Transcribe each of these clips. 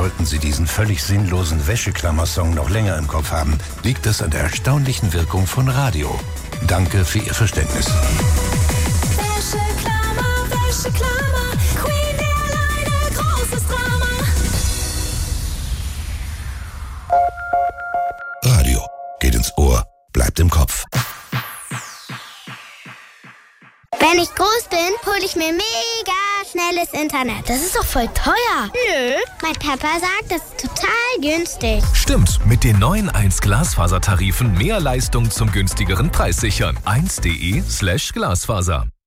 sollten Sie diesen völlig sinnlosen Wäscheklammer-Song noch länger im Kopf haben, liegt es an der erstaunlichen Wirkung von Radio. Danke für Ihr Verständnis. Wäscheklammer, Wäscheklammer, Queen der alleine, großes Drama. Radio geht ins Ohr, bleibt im Kopf. Wenn ich groß bin, hole ich mir mega schnelles Internet. Das ist doch voll teuer. Nö, mein Papa sagt, das ist total günstig. Stimmt, mit den neuen 1 Glasfasertarifen mehr Leistung zum günstigeren Preis sichern. 1.de/Glasfaser.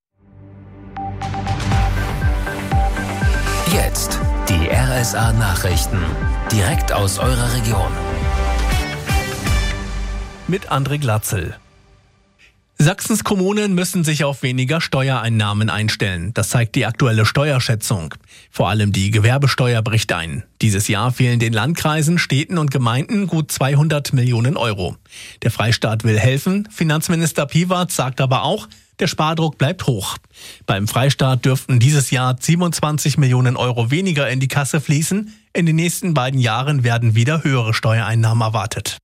Jetzt die RSA-Nachrichten. Direkt aus eurer Region. Mit André Glatzel. Sachsens Kommunen müssen sich auf weniger Steuereinnahmen einstellen. Das zeigt die aktuelle Steuerschätzung. Vor allem die Gewerbesteuer bricht ein. Dieses Jahr fehlen den Landkreisen, Städten und Gemeinden gut 200 Millionen Euro. Der Freistaat will helfen. Finanzminister Piewatz sagt aber auch, der Spardruck bleibt hoch. Beim Freistaat dürften dieses Jahr 27 Millionen Euro weniger in die Kasse fließen. In den nächsten beiden Jahren werden wieder höhere Steuereinnahmen erwartet.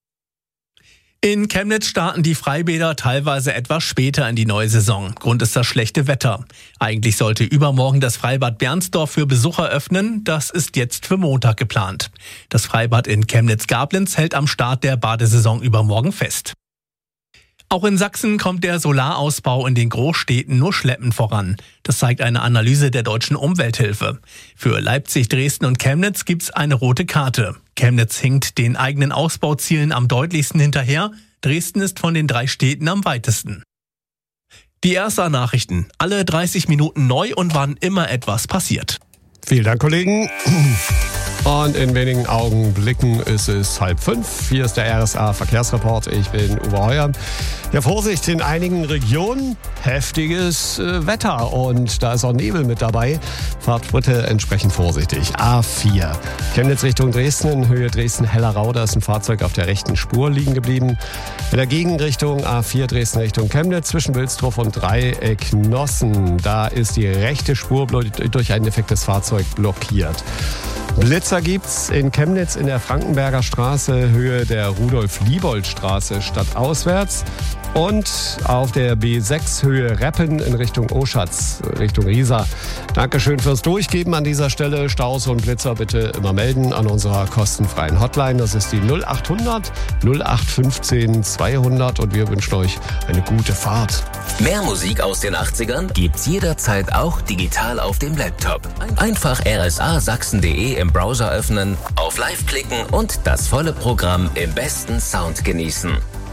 In Chemnitz starten die Freibäder teilweise etwas später in die neue Saison. Grund ist das schlechte Wetter. Eigentlich sollte übermorgen das Freibad Bernsdorf für Besucher öffnen. Das ist jetzt für Montag geplant. Das Freibad in Chemnitz-Gablenz hält am Start der Badesaison übermorgen fest. Auch in Sachsen kommt der Solarausbau in den Großstädten nur schleppend voran. Das zeigt eine Analyse der Deutschen Umwelthilfe. Für Leipzig, Dresden und Chemnitz gibt's eine rote Karte. Chemnitz hinkt den eigenen Ausbauzielen am deutlichsten hinterher. Dresden ist von den 3 Städten am weitesten. Die RSA-Nachrichten. Alle 30 Minuten neu und wann immer etwas passiert. Vielen Dank, Kollegen. Und in wenigen Augenblicken ist es 4:30. Hier ist der RSA-Verkehrsreport. Ich bin Uwe Heuer. Ja, Vorsicht, in einigen Regionen heftiges Wetter und da ist auch Nebel mit dabei. Fahrt bitte entsprechend vorsichtig. A4. Chemnitz Richtung Dresden, in Höhe Dresden-Hellerau. Da ist ein Fahrzeug auf der rechten Spur liegen geblieben. In der Gegenrichtung A4 Dresden Richtung Chemnitz zwischen Wilsdruff und Dreieck Nossen. Da ist die rechte Spur durch ein defektes Fahrzeug blockiert. Blitzer gibt's in Chemnitz in der Frankenberger Straße, Höhe der Rudolf-Liebold-Straße stadtauswärts. Und auf der B6 Höhe Reppen in Richtung Oschatz, Richtung Riesa. Dankeschön fürs Durchgeben an dieser Stelle. Staus und Blitzer bitte immer melden an unserer kostenfreien Hotline. Das ist die 0800 0815 200 und wir wünschen euch eine gute Fahrt. Mehr Musik aus den 80ern gibt's jederzeit auch digital auf dem Laptop. Einfach rsasachsen.de im Browser öffnen, auf Live klicken und das volle Programm im besten Sound genießen.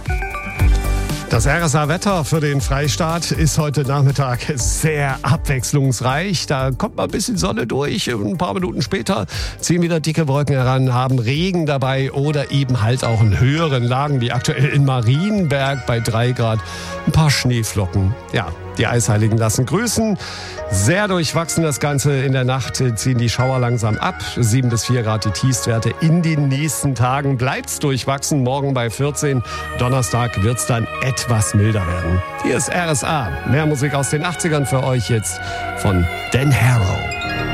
Das RSA-Wetter für den Freistaat ist heute Nachmittag sehr abwechslungsreich. Da kommt mal ein bisschen Sonne durch. Ein paar Minuten später ziehen wieder dicke Wolken heran, haben Regen dabei oder eben halt auch in höheren Lagen, wie aktuell in Marienberg bei 3 Grad, ein paar Schneeflocken. Ja, die Eisheiligen lassen grüßen. Sehr durchwachsen das Ganze. In der Nacht ziehen die Schauer langsam ab. 7 bis 4 Grad die Tiefstwerte. In den nächsten Tagen bleibt's durchwachsen. Morgen bei 14. Donnerstag wird's dann etwas milder werden. Hier ist RSA. Mehr Musik aus den 80ern für euch jetzt von Dan Harrow.